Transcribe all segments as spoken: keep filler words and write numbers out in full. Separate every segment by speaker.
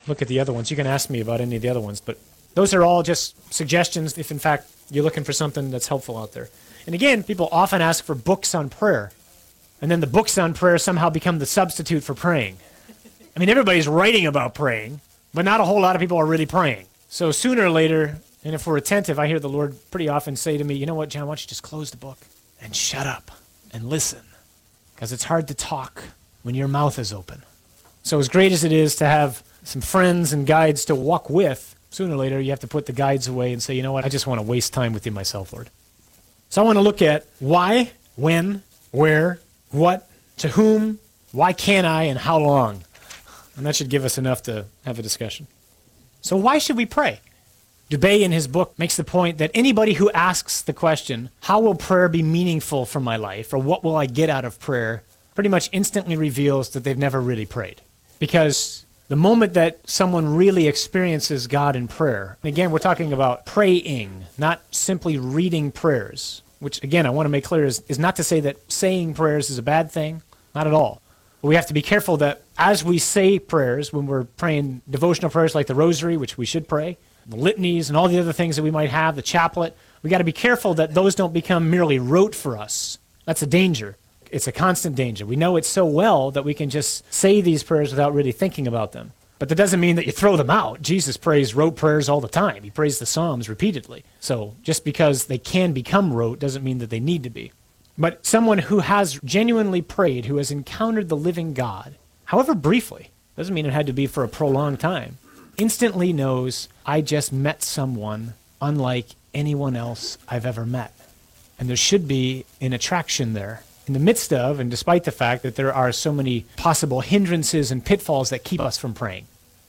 Speaker 1: look at the other ones. You can ask me about any of the other ones, but those are all just suggestions if, in fact, you're looking for something that's helpful out there. And again, people often ask for books on prayer, and then the books on prayer somehow become the substitute for praying. I mean, everybody's writing about praying, but not a whole lot of people are really praying. So sooner or later, and if we're attentive, I hear the Lord pretty often say to me, you know what, John, why don't you just close the book and shut up and listen? Because it's hard to talk when your mouth is open. So as great as it is to have some friends and guides to walk with, sooner or later you have to put the guides away and say, you know what, I just want to waste time with you myself, Lord. So I want to look at why, when, where, what, to whom, why can't I, and how long. And that should give us enough to have a discussion. So why should we pray? Dubay in his book makes the point that anybody who asks the question, how will prayer be meaningful for my life, or what will I get out of prayer, pretty much instantly reveals that they've never really prayed. Because the moment that someone really experiences God in prayer, and again, we're talking about praying, not simply reading prayers, which again, I want to make clear is, is not to say that saying prayers is a bad thing, not at all. But we have to be careful that as we say prayers, when we're praying devotional prayers like the rosary, which we should pray, the litanies and all the other things that we might have, the chaplet, we got to be careful that those don't become merely rote for us. That's a danger. It's a constant danger. We know it so well that we can just say these prayers without really thinking about them. But that doesn't mean that you throw them out. Jesus prays rote prayers all the time. He prays the Psalms repeatedly. So just because they can become rote doesn't mean that they need to be. But someone who has genuinely prayed, who has encountered the living God, however briefly, doesn't mean it had to be for a prolonged time, instantly knows, I just met someone unlike anyone else I've ever met. And there should be an attraction there. In the midst of, and despite the fact that there are so many possible hindrances and pitfalls that keep us from praying.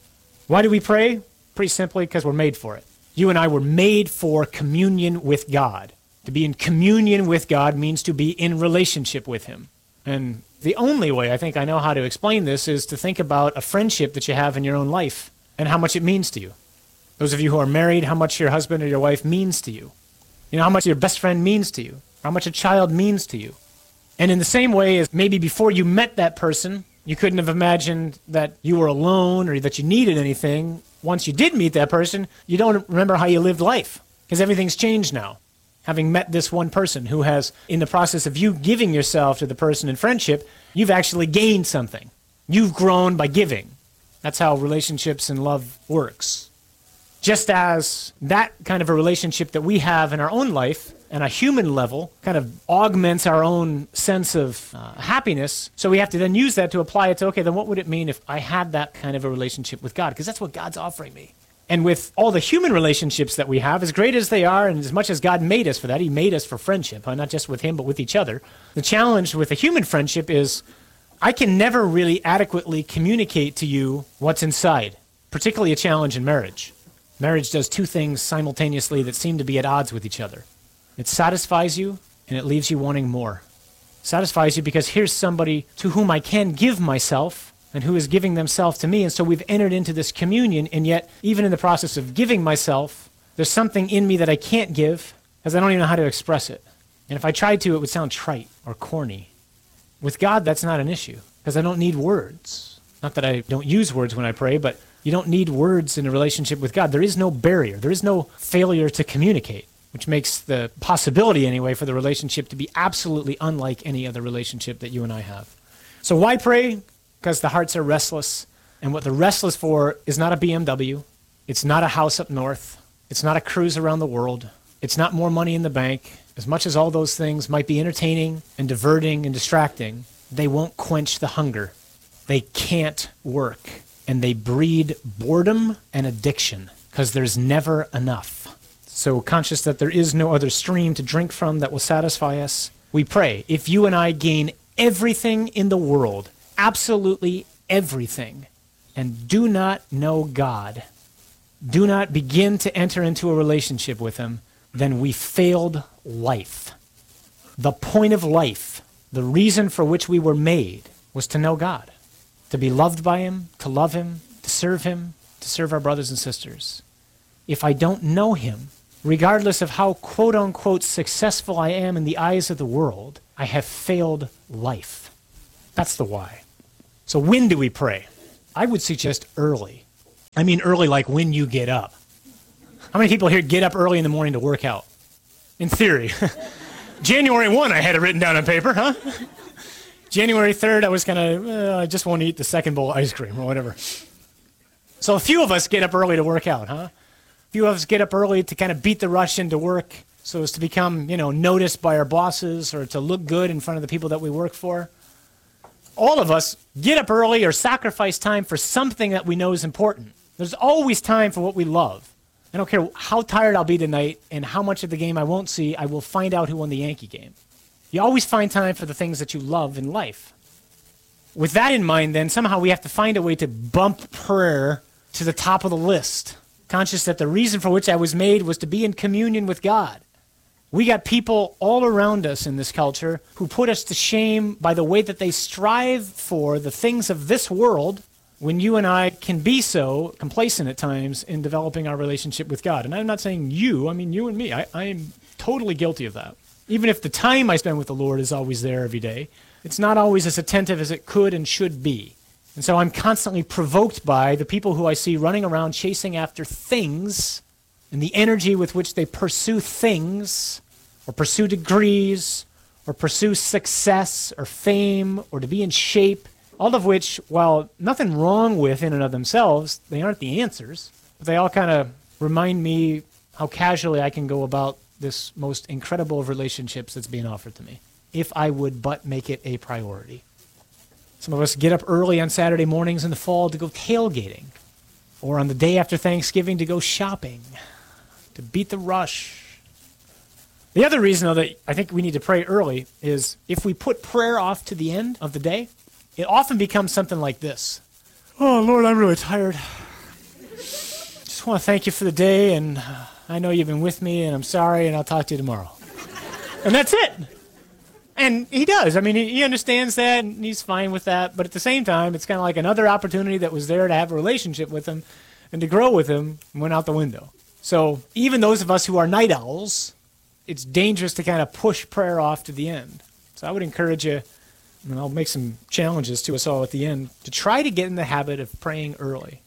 Speaker 1: Why do we pray? Pretty simply because we're made for it. You and I were made for communion with God. To be in communion with God means to be in relationship with Him. And the only way I think I know how to explain this is to think about a friendship that you have in your own life and how much it means to you. Those of you who are married, how much your husband or your wife means to you. You know, how much your best friend means to you. How much a child means to you. And in the same way as maybe before you met that person, you couldn't have imagined that you were alone or that you needed anything. Once you did meet that person, you don't remember how you lived life because everything's changed now. Having met this one person who has, in the process of you giving yourself to the person in friendship, you've actually gained something. You've grown by giving. That's how relationships and love works. Just as that kind of a relationship that we have in our own life and a human level kind of augments our own sense of uh, happiness, so we have to then use that to apply it to, okay, then what would it mean if I had that kind of a relationship with God? Because that's what God's offering me. And with all the human relationships that we have, as great as they are, and as much as God made us for that, He made us for friendship, huh? Not just with Him, but with each other. The challenge with a human friendship is I can never really adequately communicate to you what's inside, particularly a challenge in marriage. Marriage does two things simultaneously that seem to be at odds with each other. It satisfies you, and it leaves you wanting more. It satisfies you because here's somebody to whom I can give myself, and who is giving themselves to me, and so we've entered into this communion, and yet, even in the process of giving myself, there's something in me that I can't give, because I don't even know how to express it. And if I tried to, it would sound trite or corny. With God, that's not an issue, because I don't need words. Not that I don't use words when I pray, but you don't need words in a relationship with God. There is no barrier. There is no failure to communicate, which makes the possibility, anyway, for the relationship to be absolutely unlike any other relationship that you and I have. So why pray? Because the hearts are restless, and what they're restless for is not a B M W, it's not a house up north, it's not a cruise around the world, it's not more money in the bank. As much as all those things might be entertaining and diverting and distracting, they won't quench the hunger. They can't work, and they breed boredom and addiction, because there's never enough. So conscious that there is no other stream to drink from that will satisfy us, we pray, if you and I gain everything in the world, absolutely everything, and do not know God, do not begin to enter into a relationship with Him, then we failed life. The point of life, the reason for which we were made, was to know God, to be loved by Him, to love Him, to serve Him, to serve our brothers and sisters. If I don't know Him, regardless of how quote-unquote successful I am in the eyes of the world, I have failed life. That's the why. So when do we pray? I would suggest early. I mean early like when you get up. How many people here get up early in the morning to work out? In theory. January first, I had it written down on paper, huh? January third, I was kind of, uh, I just want to eat the second bowl of ice cream or whatever. So a few of us get up early to work out, huh? A few of us get up early to kind of beat the rush into work so as to become, you know, noticed by our bosses or to look good in front of the people that we work for. All of us get up early or sacrifice time for something that we know is important. There's always time for what we love. I don't care how tired I'll be tonight and how much of the game I won't see, I will find out who won the Yankee game. You always find time for the things that you love in life. With that in mind, then, somehow we have to find a way to bump prayer to the top of the list, conscious that the reason for which I was made was to be in communion with God. We got people all around us in this culture who put us to shame by the way that they strive for the things of this world when you and I can be so complacent at times in developing our relationship with God. And I'm not saying you, I mean you and me. I, I am totally guilty of that. Even if the time I spend with the Lord is always there every day, it's not always as attentive as it could and should be. And so I'm constantly provoked by the people who I see running around chasing after things and the energy with which they pursue things or pursue degrees or pursue success or fame or to be in shape, all of which, while nothing wrong with in and of themselves, they aren't the answers. But they all kind of remind me how casually I can go about this most incredible of relationships that's being offered to me, if I would but make it a priority. Some of us get up early on Saturday mornings in the fall to go tailgating, or on the day after Thanksgiving to go shopping, to beat the rush. The other reason, though, that I think we need to pray early is if we put prayer off to the end of the day, it often becomes something like this. Oh, Lord, I'm really tired. Just want to thank you for the day, and I know you've been with me, and I'm sorry, and I'll talk to you tomorrow. And that's it. And he does. I mean, he, he understands that, and he's fine with that. But at the same time, it's kind of like another opportunity that was there to have a relationship with him and to grow with him went out the window. So even those of us who are night owls, it's dangerous to kind of push prayer off to the end. So I would encourage you, and I'll make some challenges to us all at the end, to try to get in the habit of praying early.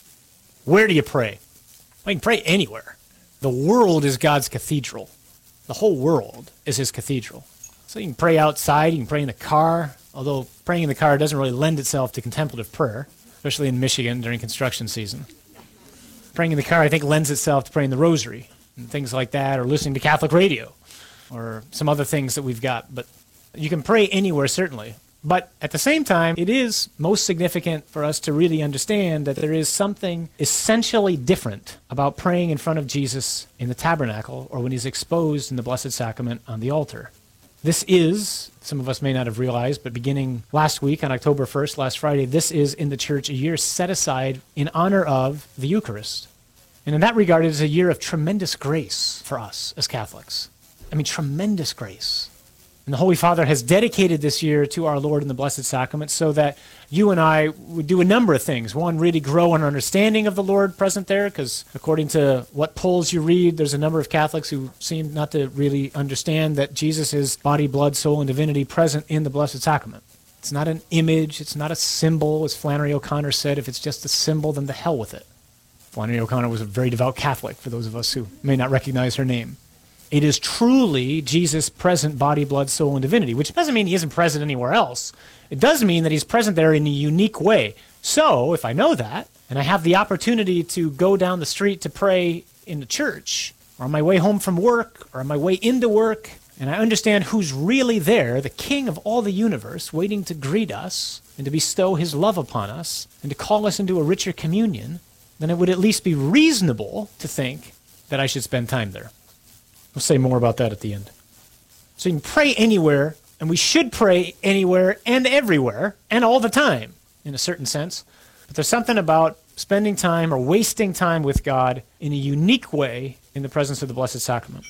Speaker 1: Where do you pray? Well, you can pray anywhere. The world is God's cathedral. The whole world is his cathedral. So you can pray outside, you can pray in the car, although praying in the car doesn't really lend itself to contemplative prayer, especially in Michigan during construction season. Praying in the car, I think, lends itself to praying the rosary and things like that, or listening to Catholic radio, or some other things that we've got. But you can pray anywhere, certainly. But at the same time, it is most significant for us to really understand that there is something essentially different about praying in front of Jesus in the tabernacle or when he's exposed in the Blessed Sacrament on the altar. This is, some of us may not have realized, but beginning last week on October first, last Friday, this is in the church a year set aside in honor of the Eucharist. And in that regard, it is a year of tremendous grace for us as Catholics. I mean, tremendous grace. And the Holy Father has dedicated this year to our Lord in the Blessed Sacrament so that you and I would do a number of things. One, really grow an understanding of the Lord present there, because according to what polls you read, there's a number of Catholics who seem not to really understand that Jesus is body, blood, soul, and divinity present in the Blessed Sacrament. It's not an image, it's not a symbol, as Flannery O'Connor said. If it's just a symbol, then the hell with it. Flannery O'Connor was a very devout Catholic, for those of us who may not recognize her name. It is truly Jesus' present body, blood, soul, and divinity, which doesn't mean he isn't present anywhere else. It does mean that he's present there in a unique way. So, if I know that, and I have the opportunity to go down the street to pray in the church, or on my way home from work, or on my way into work, and I understand who's really there, the King of all the universe, waiting to greet us, and to bestow his love upon us, and to call us into a richer communion, then it would at least be reasonable to think that I should spend time there. We'll say more about that at the end. So you can pray anywhere, and we should pray anywhere and everywhere, and all the time, in a certain sense. But there's something about spending time or wasting time with God in a unique way in the presence of the Blessed Sacrament.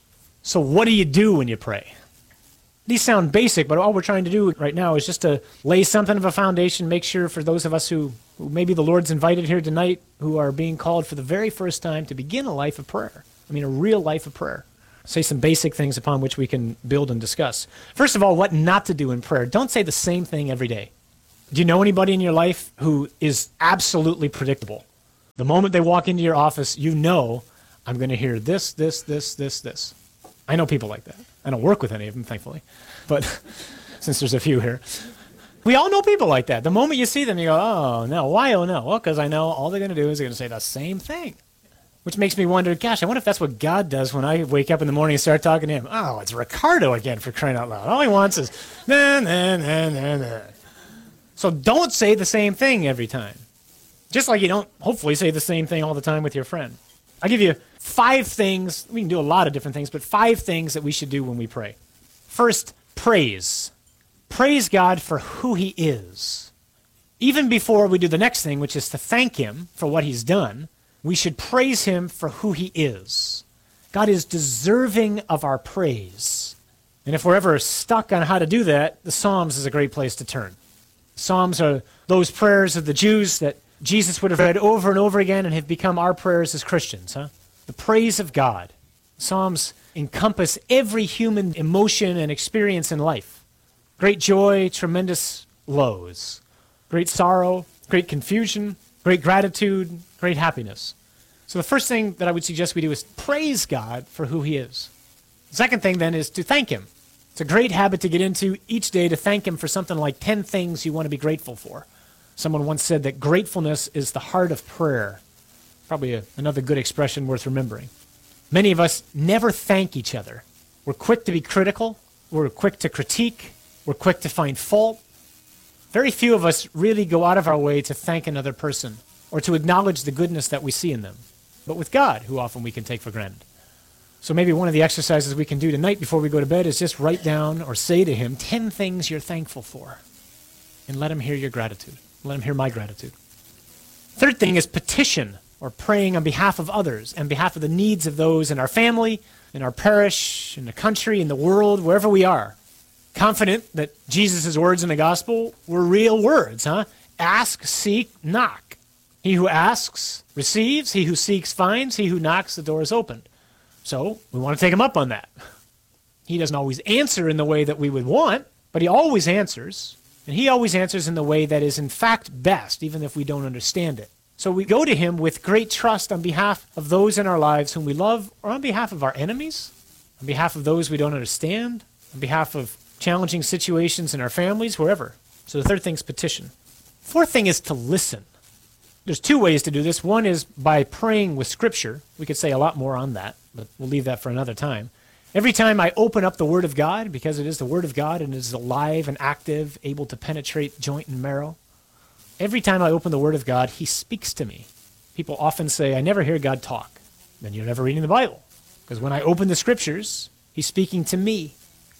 Speaker 1: So what do you do when you pray? These sound basic, but all we're trying to do right now is just to lay something of a foundation, make sure for those of us who, who maybe the Lord's invited here tonight, who are being called for the very first time to begin a life of prayer. I mean, a real life of prayer. Say some basic things upon which we can build and discuss. First of all, what not to do in prayer. Don't say the same thing every day. Do you know anybody in your life who is absolutely predictable? The moment they walk into your office, you know, I'm going to hear this, this, this, this, this. I know people like that. I don't work with any of them, thankfully. But since there's a few here. We all know people like that. The moment you see them, you go, oh, no. Why, oh, no? Well, because I know all they're going to do is they're going to say the same thing. Which makes me wonder, gosh, I wonder if that's what God does when I wake up in the morning and start talking to him. Oh, it's Ricardo again, for crying out loud. All he wants is, nah, nah, nah, nah, nah. So don't say the same thing every time. Just like you don't, hopefully, say the same thing all the time with your friend. I'll give you five things. We can do a lot of different things, but five things that we should do when we pray. First, praise. Praise God for who he is. Even before we do the next thing, which is to thank him for what he's done, we should praise him for who he is. God is deserving of our praise. And if we're ever stuck on how to do that, the Psalms is a great place to turn. Psalms are those prayers of the Jews that Jesus would have read over and over again and have become our prayers as Christians. Huh? The praise of God. Psalms encompass every human emotion and experience in life. Great joy, tremendous lows. Great sorrow, great confusion, great gratitude, great happiness. So the first thing that I would suggest we do is praise God for who he is. The second thing then is to thank him. It's a great habit to get into each day, to thank him for something like ten things you want to be grateful for. Someone once said that gratefulness is the heart of prayer. Probably a, another good expression worth remembering. Many of us never thank each other. We're quick to be critical. We're quick to critique. We're quick to find fault. Very few of us really go out of our way to thank another person or to acknowledge the goodness that we see in them. But with God, who often we can take for granted. So maybe one of the exercises we can do tonight before we go to bed is just write down or say to him ten things you're thankful for. And let him hear your gratitude. Let him hear my gratitude. Third thing is petition, or praying on behalf of others, and behalf of the needs of those in our family, in our parish, in the country, in the world, wherever we are. Confident that Jesus' words in the gospel were real words, huh? Ask, seek, knock. He who asks receives, he who seeks finds, he who knocks, the door is opened. So we want to take him up on that. He doesn't always answer in the way that we would want, but he always answers. And he always answers in the way that is in fact best, even if we don't understand it. So we go to him with great trust on behalf of those in our lives whom we love, or on behalf of our enemies, on behalf of those we don't understand, on behalf of challenging situations in our families, wherever. So the third thing is petition. Fourth thing is to listen. There's two ways to do this. One is by praying with Scripture. We could say a lot more on that, but we'll leave that for another time. Every time I open up the Word of God, because it is the Word of God and it is alive and active, able to penetrate joint and marrow, every time I open the Word of God, he speaks to me. People often say, I never hear God talk. Then you're never reading the Bible. Because when I open the Scriptures, he's speaking to me.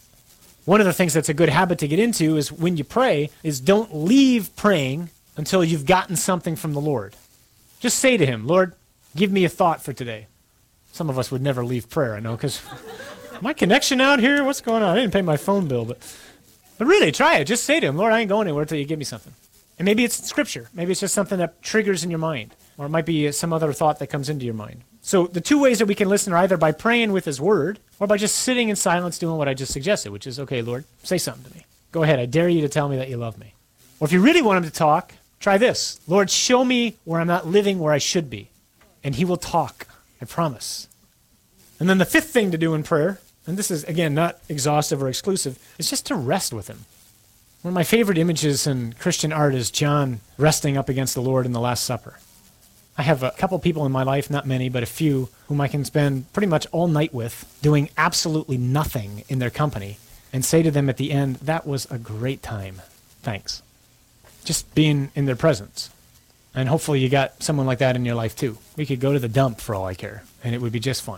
Speaker 1: One of the things that's a good habit to get into is when you pray, is don't leave praying until you've gotten something from the Lord. Just say to him, Lord, give me a thought for today. Some of us would never leave prayer, I know, because my connection out here, what's going on? I didn't pay my phone bill, but but really, try it. Just say to him, Lord, I ain't going anywhere until you give me something. And maybe it's Scripture. Maybe it's just something that triggers in your mind, or it might be some other thought that comes into your mind. So the two ways that we can listen are either by praying with his word, or by just sitting in silence doing what I just suggested, which is, okay, Lord, say something to me. Go ahead, I dare you to tell me that you love me. Or if you really want him to talk, try this. Lord, show me where I'm not living where I should be. And he will talk, I promise. And then the fifth thing to do in prayer, and this is, again, not exhaustive or exclusive, is just to rest with him. One of my favorite images in Christian art is John resting up against the Lord in the Last Supper. I have a couple people in my life, not many, but a few, whom I can spend pretty much all night with, doing absolutely nothing in their company, and say to them at the end, that was a great time. Thanks. Just being in their presence. And hopefully you got someone like that in your life too. We could go to the dump for all I care, and it would be just fine.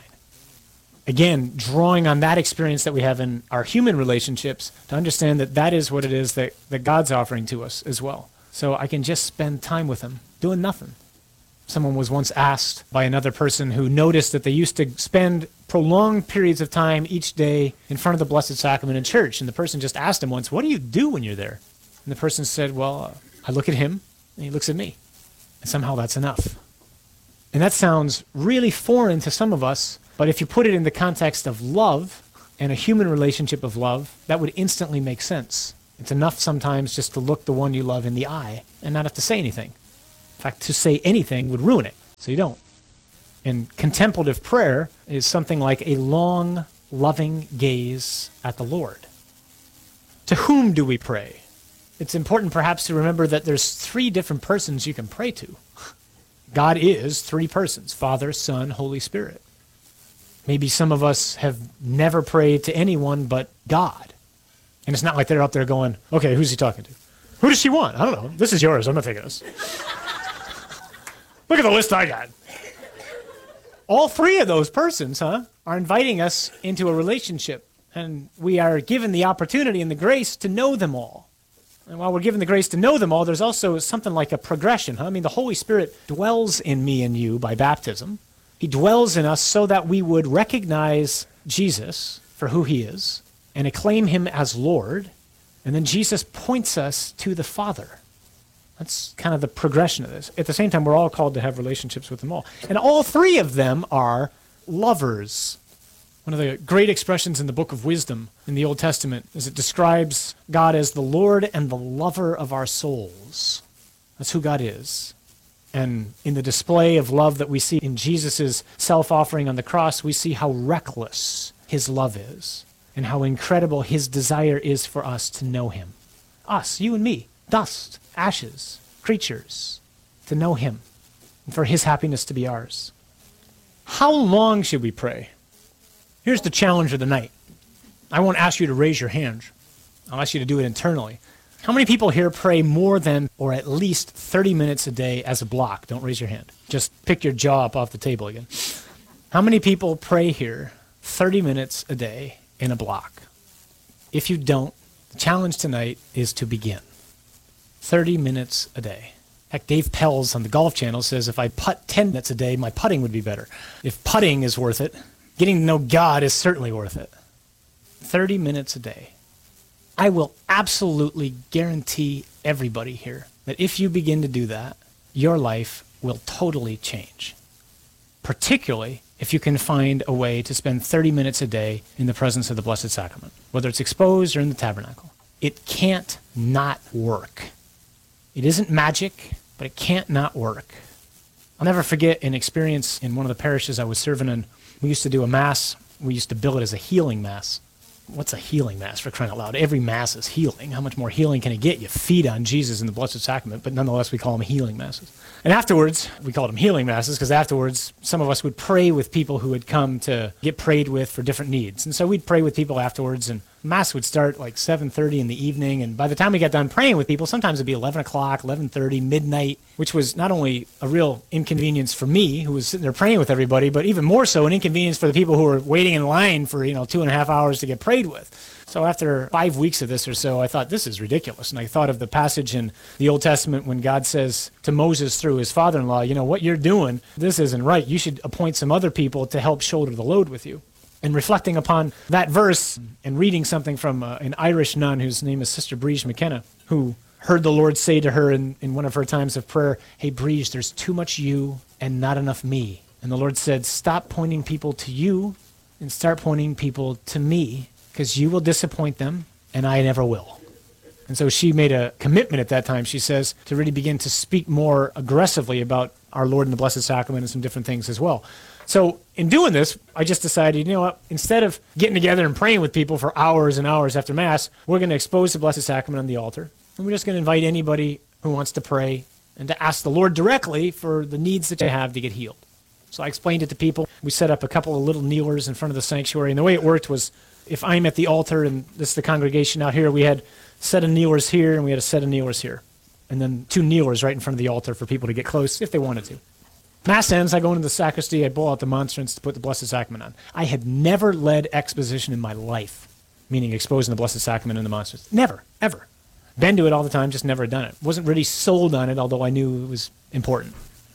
Speaker 1: Again, drawing on that experience that we have in our human relationships to understand that that is what it is that, that God's offering to us as well. So I can just spend time with him doing nothing. Someone was once asked by another person who noticed that they used to spend prolonged periods of time each day in front of the Blessed Sacrament in church. And the person just asked him once, what do you do when you're there? And the person said, well, uh, I look at him and he looks at me. And somehow that's enough. And that sounds really foreign to some of us, but if you put it in the context of love and a human relationship of love, that would instantly make sense. It's enough sometimes just to look the one you love in the eye and not have to say anything. In fact, to say anything would ruin it. So you don't. And contemplative prayer is something like a long, loving gaze at the Lord. To whom do we pray? It's important perhaps to remember that there's three different persons you can pray to. God is three persons, Father, Son, Holy Spirit. Maybe some of us have never prayed to anyone but God. And it's not like they're up there going, okay, who's he talking to? Who does she want? I don't know. This is yours. I'm not taking this. Look at the list I got. All three of those persons, huh, are inviting us into a relationship. And we are given the opportunity and the grace to know them all. And while we're given the grace to know them all, there's also something like a progression. Huh? I mean, the Holy Spirit dwells in me and you by baptism. He dwells in us so that we would recognize Jesus for who he is and acclaim him as Lord. And then Jesus points us to the Father. That's kind of the progression of this. At the same time, we're all called to have relationships with them all. And all three of them are lovers. One of the great expressions in the book of Wisdom in the Old Testament is it describes God as the Lord and the lover of our souls. That's who God is. And in the display of love that we see in Jesus' self-offering on the cross, we see how reckless his love is and how incredible his desire is for us to know him. Us, you and me, dust, ashes, creatures, to know him and for his happiness to be ours. How long should we pray? Here's the challenge of the night. I won't ask you to raise your hands. I'll ask you to do it internally. How many people here pray more than or at least thirty minutes a day as a block? Don't raise your hand. Just pick your jaw up off the table again. How many people pray here thirty minutes a day in a block? If you don't, the challenge tonight is to begin. thirty minutes a day. Heck, Dave Pells on the Golf Channel says if I putt ten minutes a day, my putting would be better. If putting is worth it, getting to know God is certainly worth it. thirty minutes a day. I will absolutely guarantee everybody here that if you begin to do that, your life will totally change. Particularly if you can find a way to spend thirty minutes a day in the presence of the Blessed Sacrament, whether it's exposed or in the tabernacle. It can't not work. It isn't magic, but it can't not work. I'll never forget an experience in one of the parishes I was serving in. We used to do a mass. We used to bill it as a healing mass. What's a healing mass, for crying out loud? Every mass is healing. How much more healing can it get? You feed on Jesus in the Blessed Sacrament, but nonetheless we call them healing masses. And afterwards, we called them healing masses because afterwards some of us would pray with people who had come to get prayed with for different needs. And so we'd pray with people afterwards, and mass would start like seven thirty in the evening, and by the time we got done praying with people, sometimes it'd be eleven o'clock, eleven thirty, midnight, which was not only a real inconvenience for me, who was sitting there praying with everybody, but even more so an inconvenience for the people who were waiting in line for, you know, two and a half hours to get prayed with. So after five weeks of this or so, I thought, this is ridiculous. And I thought of the passage in the Old Testament when God says to Moses through his father-in-law, you know, what you're doing, this isn't right. You should appoint some other people to help shoulder the load with you. And reflecting upon that verse and reading something from uh, an Irish nun whose name is Sister Briege McKenna, who heard the Lord say to her in, in one of her times of prayer, hey, Briege, there's too much you and not enough me. And the Lord said, stop pointing people to you and start pointing people to me, because you will disappoint them and I never will. And so she made a commitment at that time, she says, to really begin to speak more aggressively about our Lord and the Blessed Sacrament and some different things as well. So in doing this, I just decided, you know what, instead of getting together and praying with people for hours and hours after Mass, we're going to expose the Blessed Sacrament on the altar. And we're just going to invite anybody who wants to pray and to ask the Lord directly for the needs that they have to get healed. So I explained it to people. We set up a couple of little kneelers in front of the sanctuary. And the way it worked was, if I'm at the altar and this is the congregation out here, we had a set of kneelers here and we had a set of kneelers here. And then two kneelers right in front of the altar for people to get close if they wanted to. Mass ends, I go into the sacristy, I pull out the monstrance to put the Blessed Sacrament on. I had never led exposition in my life, meaning exposing the Blessed Sacrament in the monstrance. Never, ever. Been to it all the time, just never done it. Wasn't really sold on it, although I knew it was important.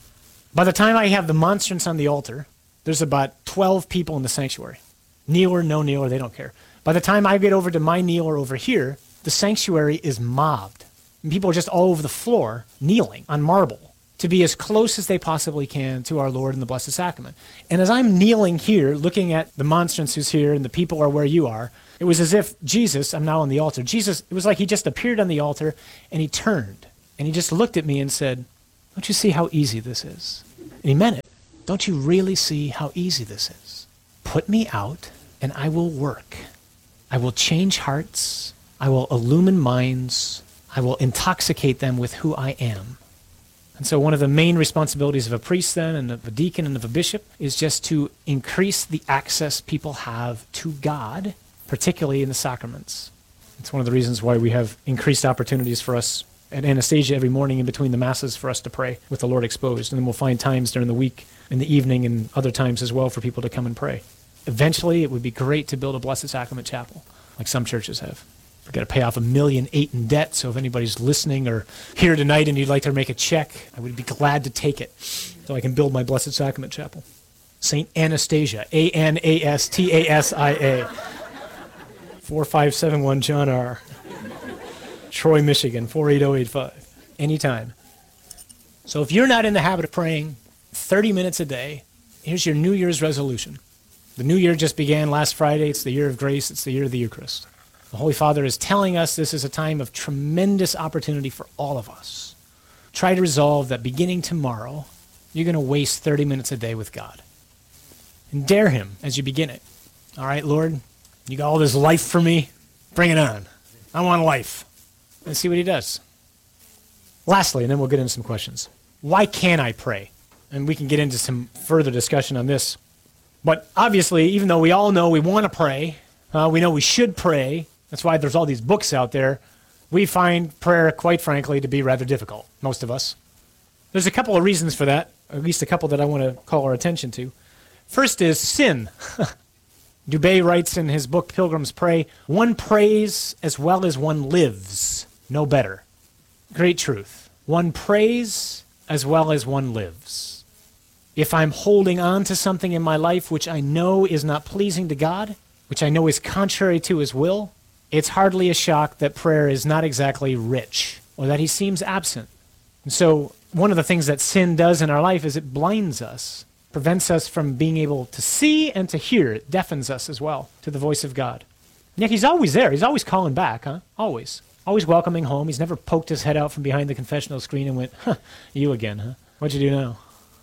Speaker 1: By the time I have the monstrance on the altar, there's about twelve people in the sanctuary. Kneeler, no kneeler, they don't care. By the time I get over to my kneeler over here, the sanctuary is mobbed. And people are just all over the floor, kneeling on marble, to be as close as they possibly can to our Lord and the Blessed Sacrament. And as I'm kneeling here, looking at the monstrance who's here and the people are where you are, it was as if Jesus, I'm now on the altar, Jesus, it was like he just appeared on the altar and he turned and he just looked at me and said, don't you see how easy this is? And he meant it. Don't you really see how easy this is? Put me out, and I will work. I will change hearts. I will illumine minds. I will intoxicate them with who I am. And so one of the main responsibilities of a priest then, and of a deacon and of a bishop, is just to increase the access people have to God, particularly in the sacraments. It's one of the reasons why we have increased opportunities for us at Anastasia every morning in between the Masses for us to pray with the Lord exposed. And then we'll find times during the week, in the evening, and other times as well for people to come and pray. Eventually, it would be great to build a Blessed Sacrament chapel, like some churches have. We've got to pay off a million eight in debt, so if anybody's listening or here tonight and you'd like to make a check, I would be glad to take it so I can build my Blessed Sacrament chapel. Saint Anastasia, A N A S T A S I A, four five seven one John R., Troy, Michigan, four eight zero eight five, anytime. So if you're not in the habit of praying thirty minutes a day, here's your New Year's resolution. The new year just began last Friday. It's the year of grace. It's the year of the Eucharist. The Holy Father is telling us this is a time of tremendous opportunity for all of us. Try to resolve that beginning tomorrow, you're going to waste thirty minutes a day with God. And dare him as you begin it. All right, Lord, you got all this life for me? Bring it on. I want life. And see what he does. Lastly, and then we'll get into some questions. Why can't I pray? And we can get into some further discussion on this. But obviously, even though we all know we want to pray, uh, we know we should pray, that's why there's all these books out there, we find prayer, quite frankly, to be rather difficult, most of us. There's a couple of reasons for that, or at least a couple that I want to call our attention to. First is sin. Dubé writes in his book, Pilgrims Pray, one prays as well as one lives, no better. Great truth. One prays as well as one lives. If I'm holding on to something in my life which I know is not pleasing to God, which I know is contrary to his will, it's hardly a shock that prayer is not exactly rich, or that he seems absent. And so one of the things that sin does in our life is it blinds us, prevents us from being able to see and to hear. It deafens us as well to the voice of God. And yet he's always there. He's always calling back, huh? Always. Always welcoming home. He's never poked his head out from behind the confessional screen and went, huh, you again, huh? What'd you do now?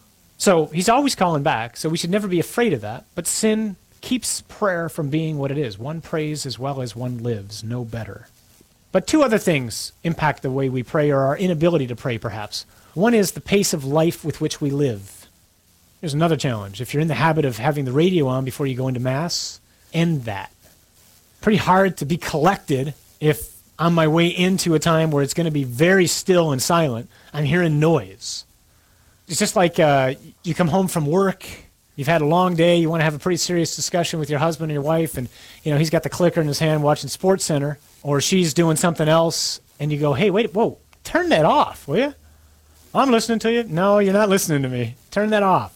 Speaker 1: So he's always calling back, so we should never be afraid of that. But sin keeps prayer from being what it is. One prays as well as one lives, no better. But two other things impact the way we pray, or our inability to pray, perhaps. One is the pace of life with which we live. Here's another challenge. If you're in the habit of having the radio on before you go into Mass, end that. Pretty hard to be collected if on my way into a time where it's going to be very still and silent, I'm hearing noise. It's just like uh, you come home from work, you've had a long day, you want to have a pretty serious discussion with your husband or your wife, and you know he's got the clicker in his hand watching SportsCenter, or she's doing something else, and you go, hey, wait, whoa, turn that off, will you? I'm listening to you. No, you're not listening to me. Turn that off.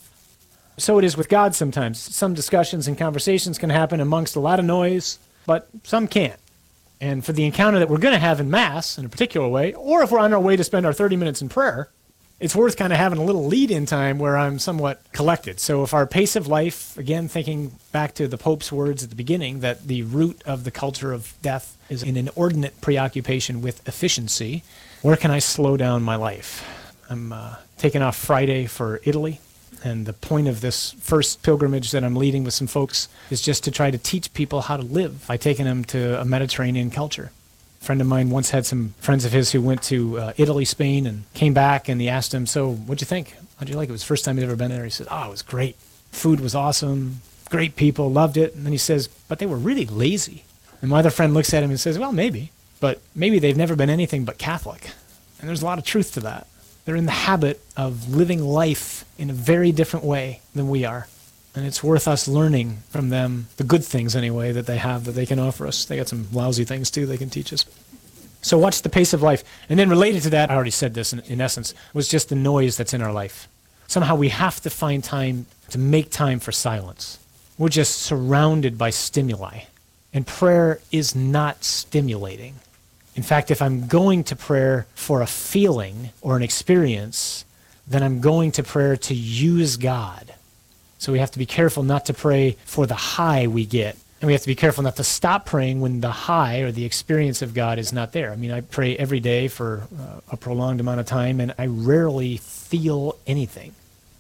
Speaker 1: So it is with God sometimes. Some discussions and conversations can happen amongst a lot of noise, but some can't. And for the encounter that we're going to have in Mass, in a particular way, or if we're on our way to spend our thirty minutes in prayer, it's worth kind of having a little lead-in time where I'm somewhat collected. So if our pace of life, again, thinking back to the Pope's words at the beginning, that the root of the culture of death is an inordinate preoccupation with efficiency, where can I slow down my life? I'm uh, taking off Friday for Italy, and the point of this first pilgrimage that I'm leading with some folks is just to try to teach people how to live by taking them to a Mediterranean culture. A friend of mine once had some friends of his who went to uh, Italy, Spain, and came back, and he asked him, so what'd you think? How'd you like it? It was the first time he'd ever been there. He said, oh, it was great. Food was awesome. Great people, loved it. And then he says, but they were really lazy. And my other friend looks at him and says, well, maybe. But maybe they've never been anything but Catholic. And there's a lot of truth to that. They're in the habit of living life in a very different way than we are. And it's worth us learning from them, the good things anyway, that they have that they can offer us. They got some lousy things too they can teach us. So watch the pace of life. And then related to that, I already said this in, in essence, was just the noise that's in our life. Somehow we have to find time to make time for silence. We're just surrounded by stimuli. And prayer is not stimulating. In fact, if I'm going to prayer for a feeling or an experience, then I'm going to prayer to use God. So we have to be careful not to pray for the high we get. And we have to be careful not to stop praying when the high or the experience of God is not there. I mean, I pray every day for uh, a prolonged amount of time, and I rarely feel anything.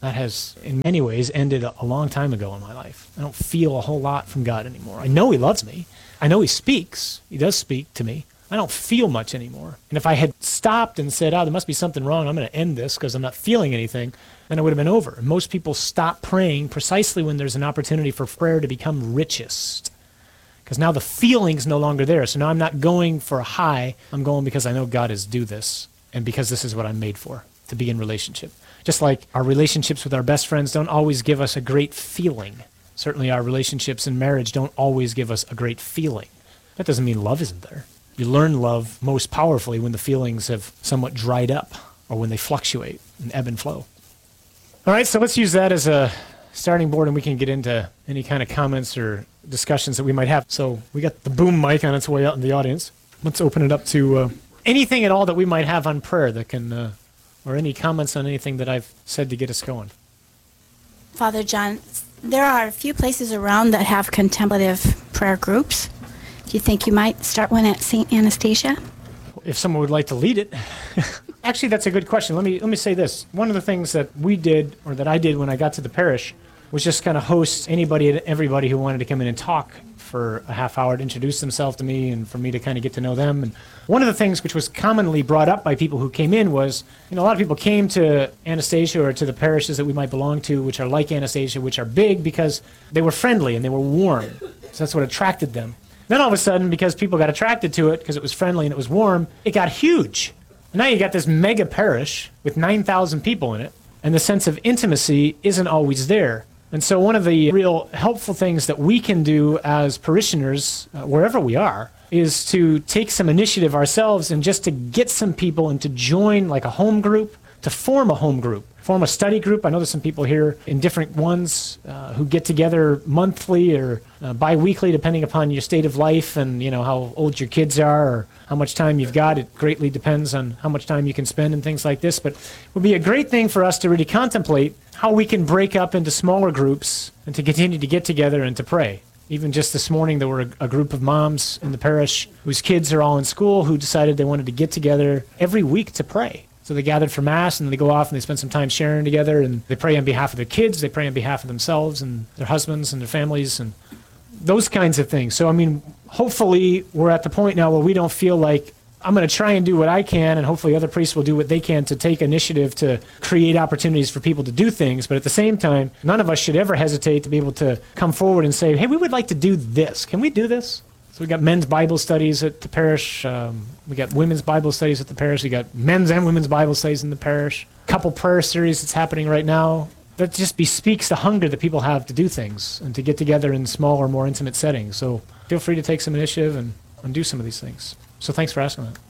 Speaker 1: That has, in many ways, ended a long time ago in my life. I don't feel a whole lot from God anymore. I know he loves me. I know he speaks. He does speak to me. I don't feel much anymore. And if I had stopped and said, oh, there must be something wrong, I'm going to end this because I'm not feeling anything, then it would have been over. And most people stop praying precisely when there's an opportunity for prayer to become richest. Because now the feeling's no longer there. So now I'm not going for a high. I'm going because I know God is due this and because this is what I'm made for, to be in relationship. Just like our relationships with our best friends don't always give us a great feeling. Certainly our relationships in marriage don't always give us a great feeling. That doesn't mean love isn't there. You learn love most powerfully when the feelings have somewhat dried up or when they fluctuate and ebb and flow. All right, so let's use that as a starting board and we can get into any kind of comments or discussions that we might have. So we got the boom mic on its way out in the audience. Let's open it up to uh, anything at all that we might have on prayer that can, uh, or any comments on anything that I've said to get us going.
Speaker 2: Father John, there are a few places around that have contemplative prayer groups. Do you think you might start one at Saint Anastasia?
Speaker 1: If someone would like to lead it. Actually, that's a good question. Let me let me say this. One of the things that we did, or that I did when I got to the parish, was just kind of host anybody and everybody who wanted to come in and talk for a half hour to introduce themselves to me and for me to kind of get to know them. And one of the things which was commonly brought up by people who came in was, you know, a lot of people came to Anastasia or to the parishes that we might belong to, which are like Anastasia, which are big because they were friendly and they were warm. So that's what attracted them. Then all of a sudden, because people got attracted to it, because it was friendly and it was warm, it got huge. Now you got this mega parish with nine thousand people in it, and the sense of intimacy isn't always there. And so one of the real helpful things that we can do as parishioners, uh, wherever we are, is to take some initiative ourselves and just to get some people and to join like a home group, to form a home group. Form a study group. I know there's some people here in different ones uh, who get together monthly or uh, bi-weekly, depending upon your state of life and, you know, how old your kids are or how much time you've got. It greatly depends on how much time you can spend and things like this. But it would be a great thing for us to really contemplate how we can break up into smaller groups and to continue to get together and to pray. Even just this morning, there were a, a group of moms in the parish whose kids are all in school who decided they wanted to get together every week to pray. So they gathered for Mass, and they go off and they spend some time sharing together, and they pray on behalf of their kids, they pray on behalf of themselves and their husbands and their families, and those kinds of things. So, I mean, hopefully we're at the point now where we don't feel like I'm going to try and do what I can, and hopefully other priests will do what they can to take initiative to create opportunities for people to do things. But at the same time, none of us should ever hesitate to be able to come forward and say, hey, we would like to do this. Can we do this? So we got men's Bible studies at the parish. Um, we got women's Bible studies at the parish. We got men's and women's Bible studies in the parish. Couple prayer series that's happening right now. That just bespeaks the hunger that people have to do things and to get together in smaller, more intimate settings. So feel free to take some initiative and, and do some of these things. So thanks for asking that.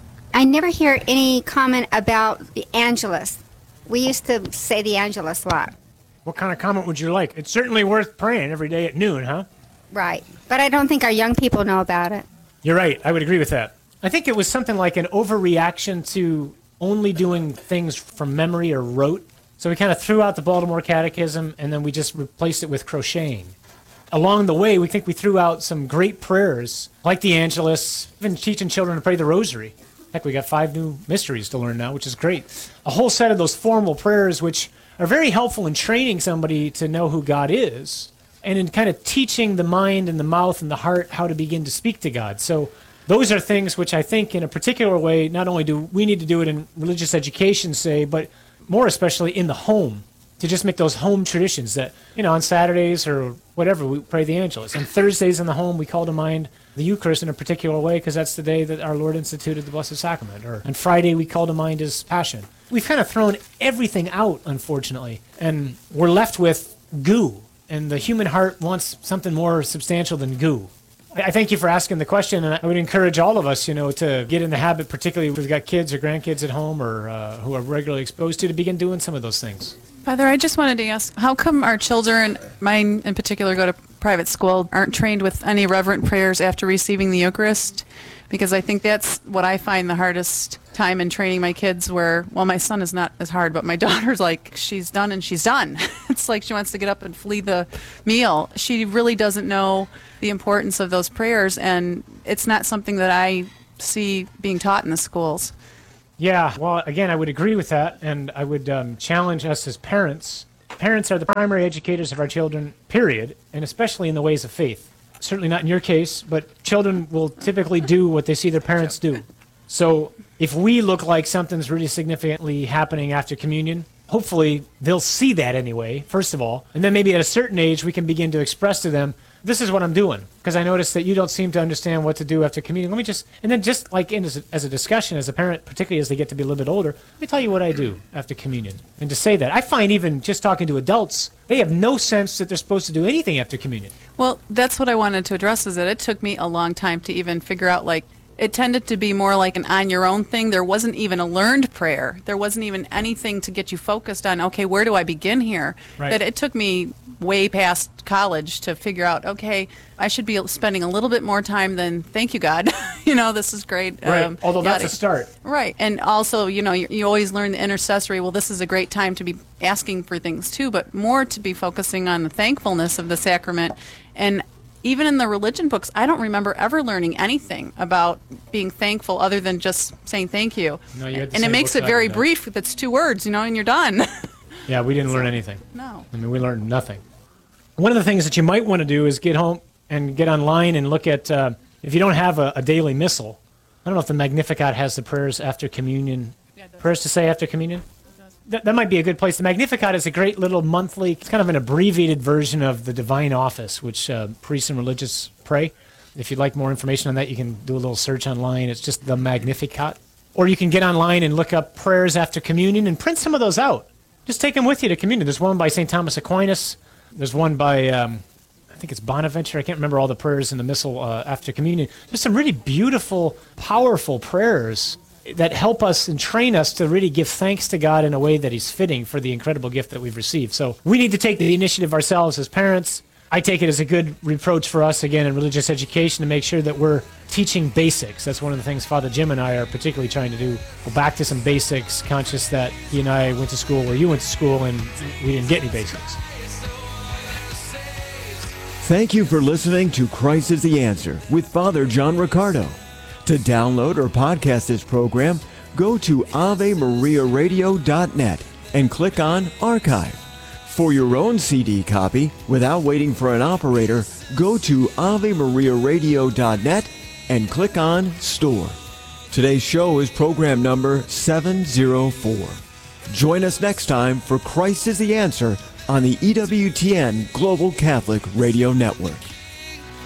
Speaker 3: I never hear any comment about the Angelus. We used to say the Angelus a lot.
Speaker 1: What kind of comment would you like? It's certainly worth praying every day at noon, huh?
Speaker 3: Right. But I don't think our young people know about it.
Speaker 1: You're right. I would agree with that. I think it was something like an overreaction to only doing things from memory or rote. So we kind of threw out the Baltimore Catechism, and then we just replaced it with crocheting. Along the way, we think we threw out some great prayers, like the Angelus, even teaching children to pray the Rosary. Heck, we got five new mysteries to learn now, which is great. A whole set of those formal prayers, which are very helpful in training somebody to know who God is, and in kind of teaching the mind and the mouth and the heart how to begin to speak to God. So those are things which I think in a particular way, not only do we need to do it in religious education, say, but more especially in the home, to just make those home traditions that, you know, on Saturdays or whatever, we pray the Angelus. On Thursdays in the home, we call to mind the Eucharist in a particular way because that's the day that our Lord instituted the Blessed Sacrament. Or on Friday, we call to mind His Passion. We've kind of thrown everything out, unfortunately, and we're left with goo. And the human heart wants something more substantial than goo. I thank you for asking the question, and I would encourage all of us, you know, to get in the habit, particularly if we've got kids or grandkids at home or uh, who are regularly exposed to, to begin doing some of those things.
Speaker 4: Father, I just wanted to ask, how come our children, mine in particular, go to private school, aren't trained with any reverent prayers after receiving the Eucharist? Because I think that's what I find the hardest time in training my kids where, well, my son is not as hard, but my daughter's like, she's done and she's done. It's like she wants to get up and flee the meal. She really doesn't know the importance of those prayers, and it's not something that I see being taught in the schools.
Speaker 1: Yeah, well, again, I would agree with that, and I would um, challenge us as parents. Parents are the primary educators of our children, period, and especially in the ways of faith. Certainly not in your case, but children will typically do what they see their parents do. So if we look like something's really significantly happening after communion, hopefully they'll see that anyway, first of all, and then maybe at a certain age we can begin to express to them, this is what I'm doing, because I notice that you don't seem to understand what to do after communion. Let me just, and then just like in as a, as a discussion, as a parent, particularly as they get to be a little bit older, let me tell you what I do after communion. And to say that, I find even just talking to adults, they have no sense that they're supposed to do anything after communion.
Speaker 4: Well, that's what I wanted to address, is that it took me a long time to even figure out, like, it tended to be more like an on-your-own thing. There wasn't even a learned prayer. There wasn't even anything to get you focused on, okay, where do I begin here?
Speaker 1: Right.
Speaker 4: That it took me way past college to figure out, okay, I should be spending a little bit more time than, thank you, God. you know, this is great.
Speaker 1: Right,
Speaker 4: Um,
Speaker 1: although that's
Speaker 4: yada.
Speaker 1: a start.
Speaker 4: Right. And also, you know, you, you always learn the intercessory. Well, this is a great time to be asking for things too, but more to be focusing on the thankfulness of the sacrament. And even in the religion books, I don't remember ever learning anything about being thankful other than just saying thank you.
Speaker 1: No, you had the
Speaker 4: and it
Speaker 1: same
Speaker 4: makes
Speaker 1: books
Speaker 4: it
Speaker 1: I
Speaker 4: very
Speaker 1: did.
Speaker 4: brief. That's two words, you know, and you're done.
Speaker 1: Yeah, we didn't learn anything.
Speaker 4: No.
Speaker 1: I mean, we learned nothing. One of the things that you might want to do is get home and get online and look at, uh, if you don't have a, a daily missal, I don't know if the Magnificat has the prayers after communion, prayers to say after communion. That, that might be a good place. The Magnificat is a great little monthly, it's kind of an abbreviated version of the Divine Office, which uh, priests and religious pray. If you'd like more information on that, you can do a little search online. It's just the Magnificat. Or you can get online and look up prayers after communion and print some of those out. Just take them with you to communion. There's one by Saint Thomas Aquinas. There's one by, um, I think it's Bonaventure. I can't remember all the prayers in the Missal uh, after communion. There's some really beautiful, powerful prayers that help us and train us to really give thanks to God in a way that He's fitting for the incredible gift that we've received. So we need to take the initiative ourselves as parents. I take it as a good reproach for us, again, in religious education to make sure that we're teaching basics. That's one of the things Father Jim and I are particularly trying to do. Go back to some basics, conscious that he and I went to school where you went to school and we didn't get any basics.
Speaker 5: Thank you for listening to Christ is the Answer with Father John Riccardo. To download or podcast this program, go to ave maria radio dot net and click on Archive. For your own C D copy, without waiting for an operator, go to ave maria radio dot net and click on Store. Today's show is program number seven oh four. Join us next time for Christ is the Answer on the E W T N Global Catholic Radio Network.